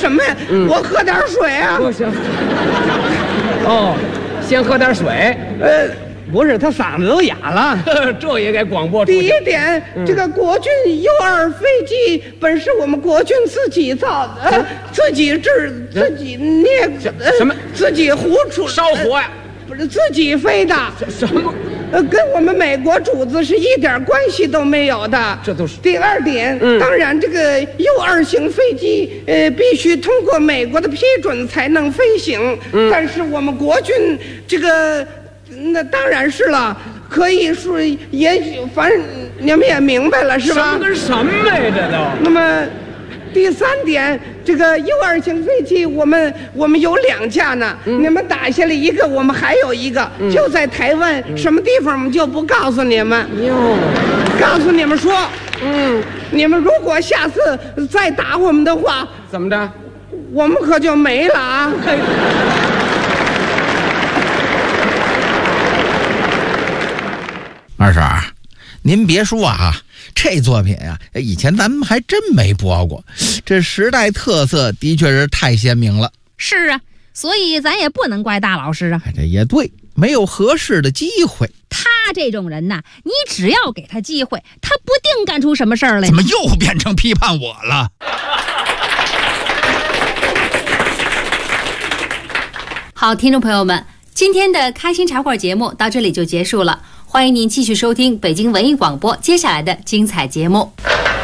什么呀？我喝点水啊。 不行。哦，先喝点水。 不是，他嗓子都哑了。 这也给广播出去。 第一点，这个国军U2飞机本是我们国军自己造的，自己制、自己捏， 什么？ 自己糊出烧火呀？ 不是自己飞的。 什么？ 跟我们美国主子是一点关系都没有的。 这都是。 第二点，当然这个 U2型飞机，必须通过美国的批准才能飞行。但是我们国军这个。那当然是了，可以说，也许反正你们也明白了，是吧？ 什么跟什么呀，这都。 那么，第三点，这个 U2型飞机，我们有2架呢。你们打下来一个，我们还有一个，就在台湾，什么地方我们就不告诉你们。告诉你们说，你们如果下次再打我们的话， 怎么着？ 我们可就没了啊。 二婶儿，您别说啊，这作品啊，以前咱们还真没播过，这时代特色的确是太鲜明了。 是啊，所以咱也不能怪大老师啊。 这也对，没有合适的机会。 他这种人呐，你只要给他机会，他不定干出什么事儿来。 怎么又变成批判我了？ 好，听众朋友们，今天的开心茶馆节目到这里就结束了。欢迎您继续收听北京文艺广播接下来的精彩节目。